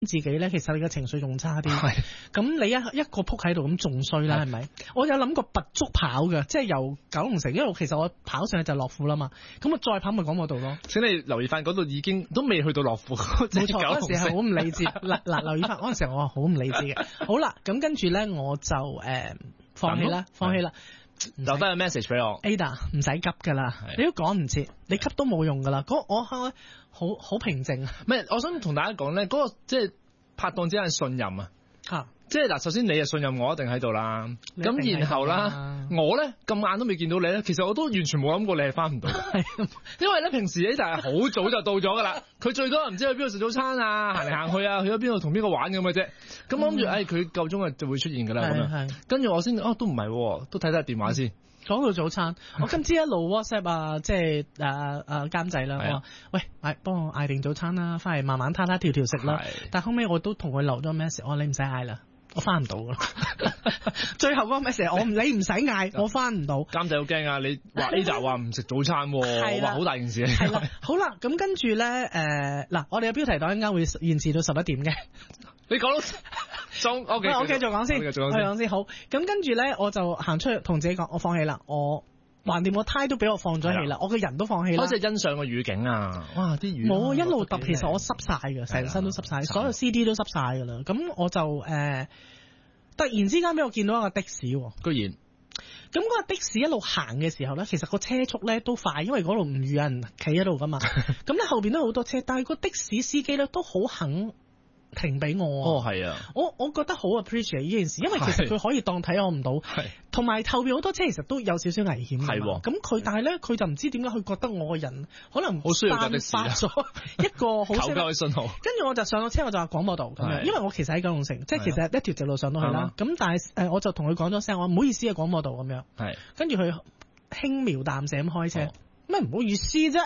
自己咧，其實你嘅情緒仲差啲。咁你一個撲喺度咁仲衰啦，係咪？我有諗過拔足跑嘅，即係由九龍城一路，其實我跑上去就樂富啦嘛。咁我再跑咪廣播道咯。 請你留意翻嗰度已經都未去到樂富。冇錯，嗰陣時係好唔理智。嗱，留意翻嗰陣時我係好唔理智嘅。好啦，咁跟住咧我就放棄啦。 留低個 message 俾我 ，Ada 唔使急噶啦，你都趕唔切，你急都冇用噶啦。我好平靜。 唔係，我想同大家講咧，嗰個即係拍檔之間嘅信任啊。即係嗱，首先你就信任我一定喺度啦。咁然後啦，我咧咁晏都未見到你咧，其實我都完全冇諗過你係翻唔到。因為咧平時咧就係好早就到咗噶啦。佢最多唔知去邊度食早餐啊，行嚟行去啊，去咗邊度同邊個玩咁嘅啫。咁我諗住佢夠鐘就會出現噶啦咁樣。跟住我先都唔係，都睇睇電話先。 講到早餐，我今朝一路 WhatsApp 啊，即係監製啦，我話喂，幫我嗌定早餐啦，翻嚟慢慢攤條食啦。但後尾我都同佢留咗 message，我話你唔使嗌啦。我翻唔到噶啦，最後嗰個 message 你唔使嗌，我翻唔到。監製好驚啊！你話 Ada 話唔食早餐，哇好大件事。係啦，好啦，咁跟住咧嗱，我哋嘅標題黨應該會延遲到11點嘅。你講到，OK，我繼續講先，我講先好。咁跟住咧，我就行出去同自己講，我放棄啦，我橫掂我胎都俾我放咗棄啦，我個人都放棄啦。開始欣賞個語境啊！哇，啲雨冇一路揼，其實我濕晒㗎，成身都濕晒，所有 CD 都濕晒㗎啦。咁我就突然之間俾我見到一個的士喎，居然。咁嗰個的士一路行嘅時候咧，其實個車速咧都快，因為嗰度唔預有人企喺度噶嘛。咁咧後邊都好多車，但係個的士司機咧都好肯停俾我。係啊，我覺得好 appreciate 呢件事，因為其實佢可以當睇我唔到，同埋後邊好多車其實都有少少危險嘅。咁但係咧佢就唔知點解佢覺得我個人可能好需要架的士咗一個好求救嘅信號。跟住我就上咗車，我就話廣播道咁樣，因為我其實喺九龍城，即係其實一條直路上到去啦。咁但係我就同佢講咗聲，我唔好意思啊，廣播道咁樣。跟住佢輕描淡寫咁開車，咩唔好意思啫？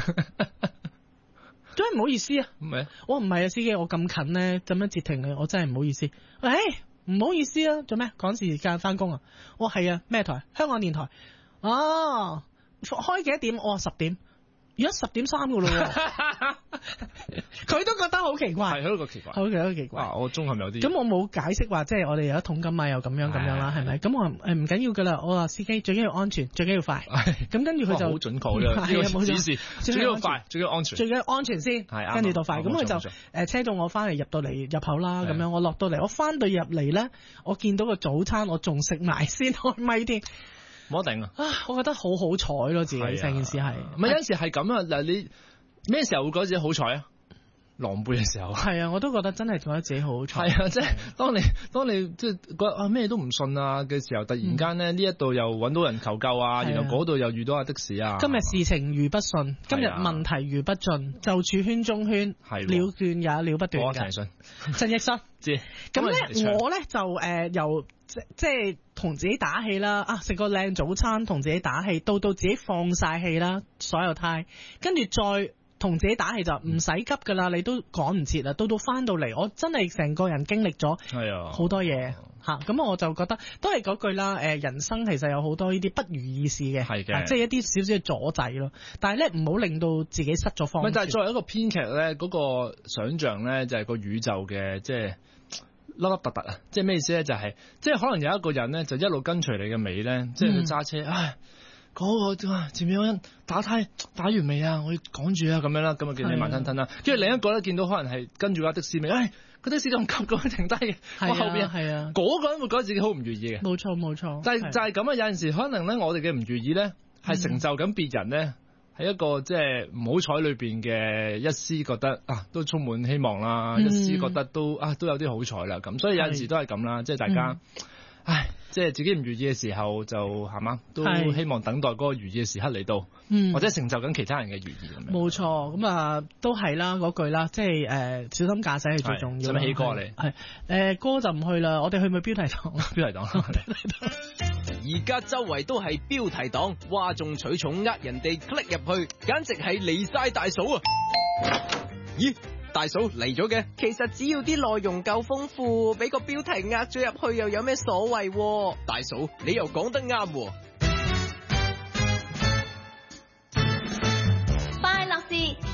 真係唔好意思啊！我唔係啊，司機，我咁近咧，咁樣截停你，我真係唔好意思。喂，唔好意思啊，做咩？趕時間翻工啊？我係啊，咩台？香港電台。哦，開幾多點？我話10點。而家10點3噶咯，佢都覺得好奇怪，係佢都奇怪，好奇怪。我中係咪有啲？咁我冇解釋話，即係我哋有一桶金啊，又咁樣啦，係咪？咁我話唔緊要噶啦，我話司機最緊要安全，最緊要快。咁跟住佢就好準確嘅呢個指示，最緊要快，最緊要安全，最緊要安全先，跟住到快。咁佢就車到我翻嚟入口啦，咁樣我落到嚟，我翻到入嚟咧，我見到個早餐，我仲食埋先開咪添。冇得頂啊！我覺得好好彩咯，自己成件事係。唔係有陣時係咁啊！嗱，你咩時候會覺得自己好彩啊？狼狽嘅時候。係啊，我都覺得真係覺得自己好好彩。係啊，即係當你即係覺得咩都唔信啊嘅時候，突然間咧呢一度又揾到人求救啊，然後嗰度又遇到阿的士啊。今日事情如不順，今日問題如不盡，就處圈中圈，了斷也了不斷。我陳奕迅，陳奕迅知。咁咧，我咧就由。即係同自己打氣啦，食個靚早餐同自己打氣，到自己放晒氣啦，所有胎，跟住再同自己打氣就唔使急噶啦，你都趕唔切啦，到翻到嚟，我真係成個人經歷咗好多嘢吓，咁我就覺得都係嗰句啦，人生其實有好多呢啲不如意事嘅，係嘅，即係一啲少少嘅阻滯咯，但係咧唔好令到自己失咗方向。但係作為一個編劇咧，嗰個想像咧就係個宇宙嘅即係。粒粒突突啊！即係咩意思咧？就係即係可能有一個人咧，就一路跟隨你嘅尾咧，即係佢揸車，嗰個前面有人打胎打完未啊？我要趕住啊咁樣啦，咁啊見你慢吞吞啦。跟住另一個咧見到可能係跟住架的士尾，個的士咁急咁停低嘅，我後邊係啊，嗰個人會覺得自己好唔如意嘅。冇錯。但係就係咁啊！有陣時可能咧，我哋嘅唔如意咧，係成就緊別人咧。係一個即係唔好彩裏邊嘅一絲覺得都充滿希望啦，一絲覺得都有啲好彩啦咁，所以有陣時都係咁啦，即係大家即係自己唔如意嘅時候就係嘛，都希望等待嗰個如意嘅時刻嚟到，或者成就緊其他人嘅如意咁樣。冇錯，咁都係啦嗰句啦，即係小心駕駛係最重要。使唔使起歌嚟？係歌就唔去啦，我哋去咪標題黨？標題黨。 而家周圍都係標題黨，嘩眾取寵人哋 click 入去，簡直係離晒大嫂啊！咦，大嫂嚟咗嘅？ 其實只要啲內容夠豐富，俾個標題呃咗入去又有咩所謂？ 大嫂，你又講得啱喎。 快樂事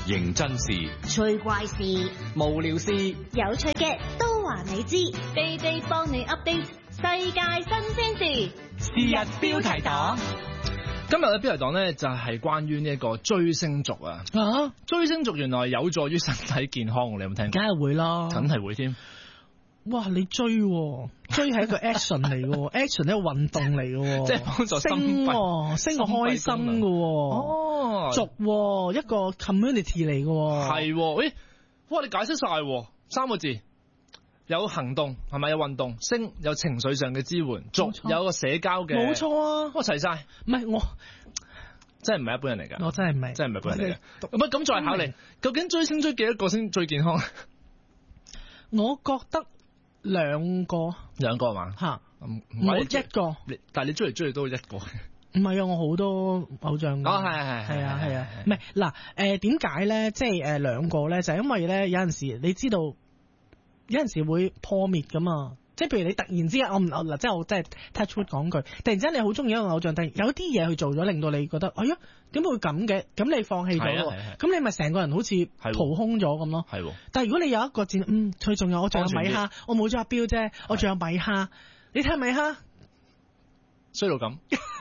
認真事、 趣怪事、 無聊事、 有趣嘅都話你知，地地幫你 update 世界新鮮事。 是日標題黨。 今日嘅標題黨咧就係關於呢一個追星族啊！追星族原來有助於身體健康，你有冇聽過？ 梗係會啦， 梗係會添。 哇！你追係一個 action 嚟嘅，action 係一個運動嚟嘅， 即係幫助升我開心嘅，族一個 community 嚟嘅， 係，誒，哇！你解釋晒3個字，有行動係咪？有運動，升有情緒上嘅支援，族有個社交嘅， 冇錯啊！ 我齊晒， 唔係我真係唔係一般人嚟㗎， 我真係唔係， 真係唔係一般人嚟嘅。唔係咁再考慮，究竟追星追幾多個先最健康？ 我覺得兩個係嘛？ 吓，我一個， 但係你追嚟追去都一個。 唔係啊，我好多偶像。係啊，唔係嗱，點解咧？即係兩個咧，就係因為咧有陣時你知道，有陣時會破滅噶嘛。即係譬如你突然之間，即係我真係 touch wood 講句，突然之間你好中意一個偶像，但係有啲嘢去做咗，令到你覺得，哎呀，點會咁嘅？咁你放棄咗喎，咁你咪成個人好似掏空咗咁咯。係喎。但係如果你有一個戰，佢仲有我仲有米哈，我冇咗阿標啫，我仲有米哈，你睇下米哈衰到咁，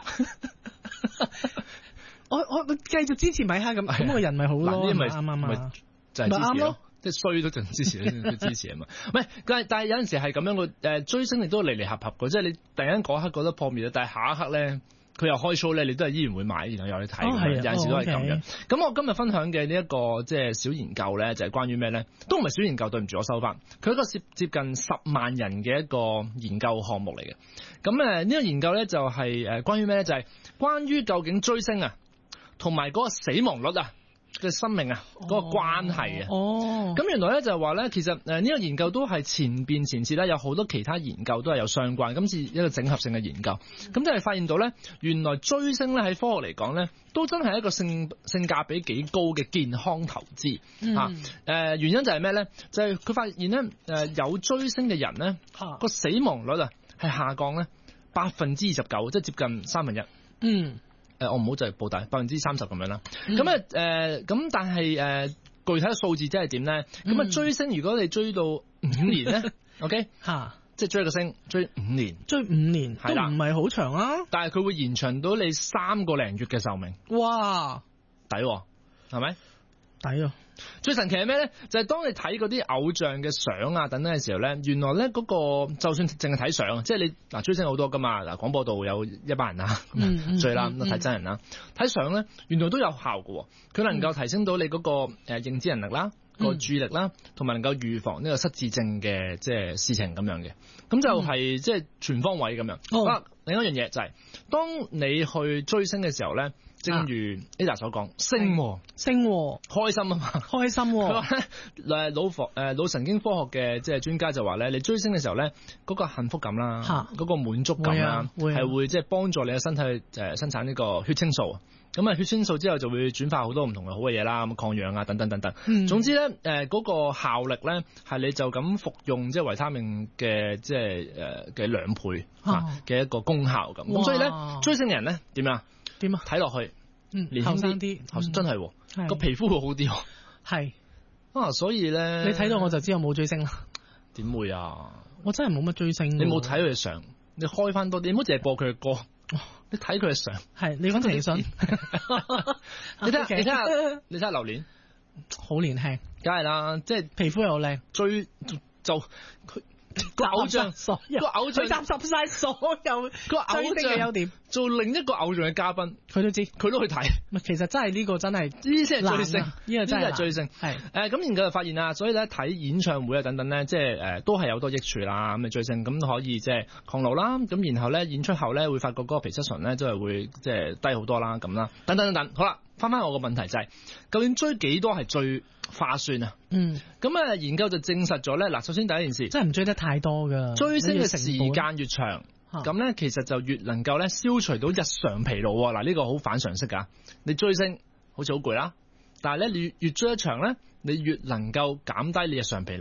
我繼續支持米哈咁個人咪好咯，啱就係啱咯。即係衰都仲支持你支持啊嘛，唔係，但係有陣時係咁樣嘅，追星你都離離合合嘅，即係你突然間嗰刻覺得破滅咗，但係下一刻咧佢又開 show 咧，你都係依然會買，然後又去睇，有陣時都係咁樣。咁我今日分享嘅呢一個即係小研究咧，就係關於咩咧？都唔係小研究，對唔住，我收翻。佢一個接近10萬人嘅一個研究項目嚟嘅。咁呢個研究咧就係關於咩咧？就係關於究竟追星啊，同埋嗰個死亡率啊嘅生命啊，嗰個關係啊，咁原來咧就係話咧，其實呢個研究都係前次咧有好多其他研究都係有相關，今次一個整合性嘅研究，咁就係發現到咧，原來追星咧喺科學嚟講咧，都真係一個性價比幾高嘅健康投資原因就係咩咧？就係佢發現咧，有追星嘅人咧，個死亡率啊係下降咧29%，即係接近1/3。我唔好就係報大30%咁樣啦。咁但係具體嘅數字即係點咧？咁追星如果你追到5年咧，OK 即係追個星追5年，都唔係好長啊。但係佢會延長到你3個零月嘅壽命。哇，抵喎，係咪？抵啊！最神奇係咩咧？就係當你睇嗰啲偶像嘅相啊等等嘅時候咧，原來咧嗰個就算淨係睇相，即係你追星好多噶嘛，廣播道有100人啊，追啦，睇真人啦，睇相咧原來都有效嘅，佢能夠提升到你嗰個認知能力啦、個注意力啦，同埋能夠預防呢個失智症嘅即係事情咁樣嘅，咁就係即係全方位咁樣。另一樣嘢就係當你去追星嘅時候咧。正如 Ada 所講，星開心啊嘛，開心。佢話咧，腦神經科學嘅即係專家就話咧，你追星嘅時候咧，嗰個幸福感啦，嗰個滿足感啦，係會即係幫助你嘅身體生產呢個血清素。咁啊，血清素之後就會轉化好多唔同嘅好嘅嘢啦，咁抗氧啊等等等等。總之咧，嗰個效力咧係你就咁服用即係維他命嘅即係嘅2倍嘅一個功效咁。咁所以咧，追星人咧點啊？睇落去，後生啲，真係個皮膚會好啲。係所以咧，你睇到我就知我冇追星啦。點會啊？我真係冇乜追星。你冇睇佢嘅相，你開翻多啲，你唔好淨係播佢嘅歌。你睇佢嘅相，係你講陳奕迅。你睇下榴蓮，好年輕，梗係啦，即係皮膚又靚，追就佢。個偶像，佢集合晒所有個偶像嘅優點，做另一個偶像嘅嘉賓，佢都知，佢都去睇。其實真係呢個真係呢先係追星，呢個真係追星。係咁研究就發現啦，所以咧睇演唱會啊等等咧，即係都係有多益處啦。咁你追星咁可以即係抗老啦。咁然後咧演出後咧會發覺嗰個皮質醇咧都係會即係低好多啦。咁啦，等等等等。好啦，翻我個問題就係究竟追幾多係最划算啊？咁研究就證實咗咧。嗱，首先第一件事，真係唔追得太多噶。追星嘅時間越長，咁咧其實就越能夠咧消除到日常疲勞。嗱，呢個好反常識噶。你追星好似好攰啦，但係咧你越追得長咧，你越能夠減低你日常疲勞。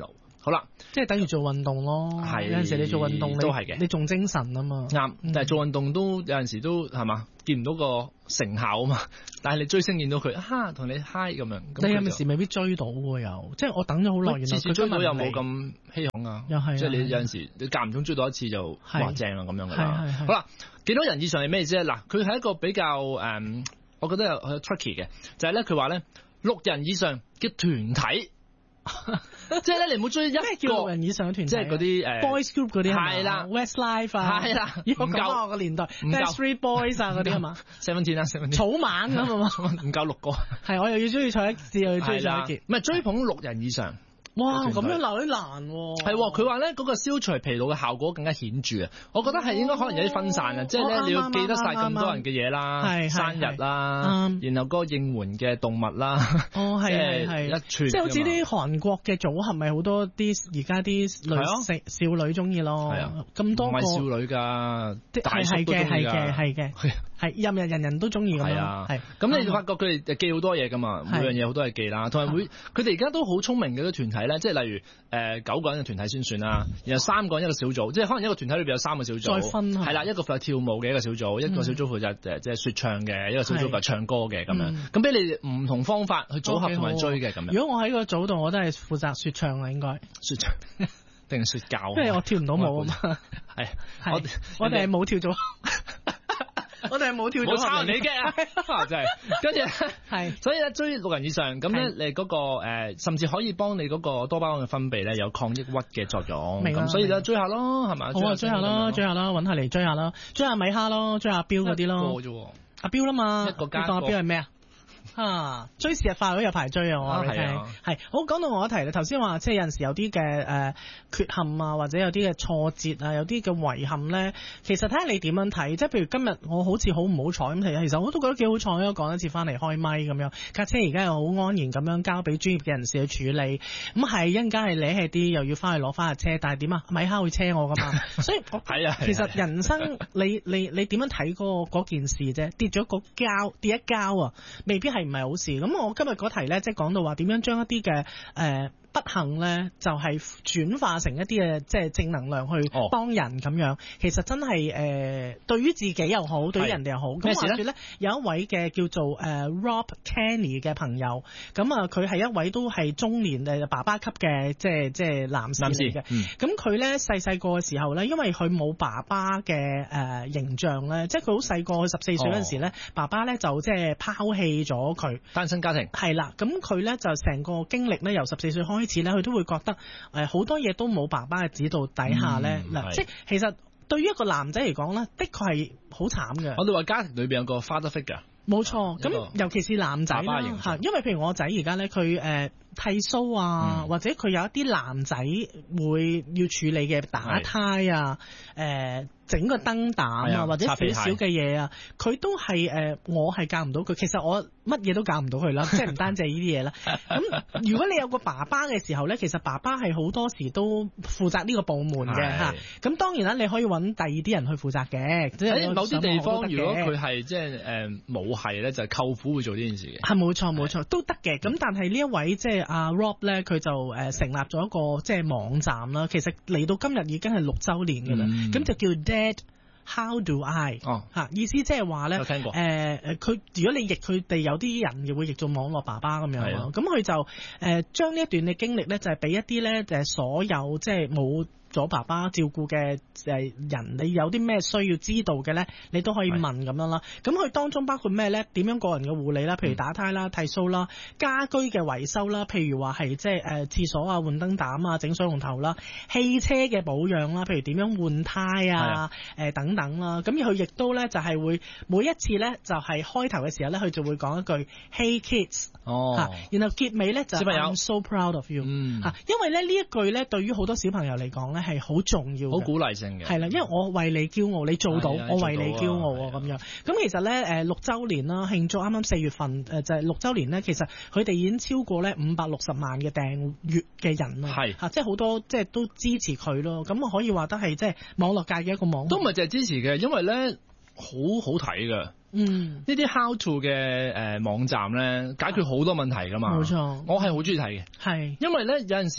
好啦， 即係等於做運動咯。係有陣時你做運動都係嘅，你仲精神啊嘛。 啱，但係做運動都有陣時都係嘛，見唔到個成效啊嘛。但係你追星見到佢同你嗨咁樣， 你有陣時未必追到喎又。即係我等咗好耐，原來次追到又冇咁稀罕啊。 又係， 即係你有陣時你間唔中追到一次就話正啦咁樣噶啦。好啦，幾多人以上係咩啫？嗱，佢係一個比較我覺得有 tricky 嘅，就係咧佢話咧6人以上嘅團體。即係咧，你唔好追一個咩叫6人以上嘅團體， 即係嗰啲 boys group 嗰啲係啦 ，Westlife 啊， 係啦， 唔夠我個年代，Backstreet Boys 啊嗰啲係嘛 ，17啦，17， 草蜢咁啊嘛， 唔夠6個， 係我又要中意蔡一智，又要追蔡一傑， 唔係追捧6人以上。 哇，咁樣留啲難喎。 係喎，佢話咧嗰個消除疲勞嘅效果更加顯著啊！我覺得係應該可能有啲分散啊，即係咧你要記得晒咁多人嘅嘢啦，生日啦，然後嗰個應援嘅動物啦， 係一串，即係好似啲韓國嘅組合，咪好多啲而家啲少女中意咯。係啊，咁多個唔係少女㗎，大叔都中意㗎。係嘅，係人人都中意咁樣。係咁你就發覺佢哋記好多嘢㗎嘛，每樣嘢好多嘢記啦，同埋佢哋而家都好聰明嘅啲團體。即係例如9個人嘅團體先算啦，然後3個人一個小組，即係可能一個團體裏邊有3個小組， 再分係啦，一個負責跳舞嘅一個小組，一個小組負責即係説唱嘅，一個小組負責唱歌嘅咁樣，咁俾你唔同方法去組合同埋追嘅咁樣。 如果我喺個組度，我都係負責説唱啦，應該説唱定係説教？ 因為我跳唔到舞啊嘛。係我哋係冇跳組。我哋係冇跳咗， 冇抄人哋嘅啊！真係，跟住係， 所以咧追6人以上，咁咧你嗰個甚至可以幫你嗰個多巴胺嘅分泌咧有抗抑鬱嘅作用。咁所以咧追下咯，係咪？ 好啊，追下啦，揾下嚟追下啦，追下米哈咯，追下彪嗰啲咯。 一個啫， 阿彪啦嘛， 一個加阿彪係咩啊？追時日快嗰有排追啊！我話你聽，係好講到我一題啦。頭先話即係有陣時有啲嘅缺陷啊，或者有啲嘅挫折啊，有啲嘅遺憾咧，其實睇下你點樣睇。即係譬如今日我好似好唔好彩咁，其實我都覺得幾好彩咯。講一次翻嚟開咪咁樣，架車而家又好安然咁樣交俾專業嘅人士去處理。咁係一陣間係你係啲又要翻去攞翻架車，但係點啊？米哈會車我噶嘛？所以其實人生你點樣睇嗰件事啫？跌一跤啊，未必係唔係好事。咁我今日嗰題咧，即係講到話點樣將一啲嘅不幸咧，就係轉化成一啲嘅即係正能量去幫人咁樣。其實真係對於自己又好，對於人哋又好。咁話說咧，有一位嘅叫做Rob Kenny 嘅朋友，咁啊佢係一位都係中年爸爸級嘅即係男士嚟嘅。咁佢咧細個嘅時候咧，因為佢冇爸爸嘅形象咧，即係佢好細個，佢14歲嗰陣時咧，爸爸咧就即係拋棄咗佢， 單身家庭。 係啦，咁佢咧就成個經歷咧，由14歲開始咧，佢都會覺得好多嘢都冇爸爸嘅指導底下咧，即係其實對於一個男仔嚟講咧，的確係好慘嘅。 我哋話家庭裏邊有個 father figure， 冇錯。咁尤其是男仔啦，因為譬如我仔而家咧，佢剃鬚啊，或者佢有一啲男仔會要處理嘅打胎啊，整個燈膽啊，或者少少嘅嘢啊，佢都係我係教唔到佢。其實我乜嘢都教唔到佢啦，即係唔單止係呢啲嘢啦。咁如果你有個爸爸嘅時候咧，其實爸爸係好多時都負責呢個部門嘅嚇。咁當然啦，你可以揾第二啲人去負責嘅。即係某啲地方，如果佢係即係冇係咧，就係舅父會做呢件事嘅。 係冇錯都得嘅。咁但係呢一位即係阿 Rob 咧，佢就成立咗一個即係網站啦。其實嚟到今日已經係6週年㗎啦。咁就叫How do I？意思即係話咧，佢如果你譯佢哋有啲人亦會譯做網絡爸爸咁樣咯。咁佢就將呢一段嘅經歷咧，就係俾一啲咧所有即係冇咗爸爸照顧嘅人，你有啲咩需要知道嘅咧，你都可以問咁樣啦。咁佢當中包括咩咧？點樣個人嘅護理啦，譬如打胎啦、剃鬚啦、家居嘅維修啦，譬如話係即係廁所啊、換燈膽啊、整水龍頭啦、汽車嘅保養啦，譬如點樣換胎啊、等等啦。咁佢亦都咧就係會每一次咧就係開頭嘅時候咧，佢就會講一句 Hey kids，然後結尾咧就 I'm so proud of you，因為咧呢一句咧對於好多小朋友嚟講咧係好重要， 好鼓勵性嘅。 係啦，因為我為你驕傲，你做到，我為你驕傲啊咁樣。咁其實咧6週年啦，慶祝啱啱4月份就係6週年咧，其實佢哋已經超過咧560萬嘅訂閱嘅人啦，即係好多即係都支持佢咯。咁我可以話得係即係網絡界嘅一個網紅， 都唔係淨係支持嘅，因為咧好好睇㗎。呢啲 how to 嘅網站咧，解決好多問題㗎嘛。冇錯，我係好中意睇嘅。係因為咧有陣時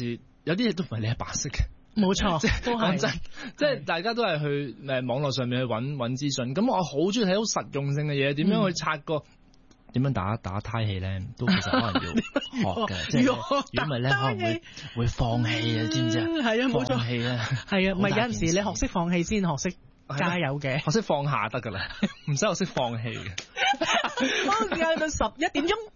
有啲嘢都唔係你係白色嘅。 冇錯， 即係講真，即係大家都係去網絡上面去揾資訊。咁我好中意睇好實用性嘅嘢，點樣去拆個點樣打胎氣咧，都其實可能要學嘅。即係如果唔係咧，可能會放棄啊，知唔知啊？ 係啊，冇錯。 放棄啊， 係啊，唔係有陣時你學識放棄先學識加油嘅， 學識放下得㗎啦，唔使學識放棄嘅。 好，時間到11點鐘。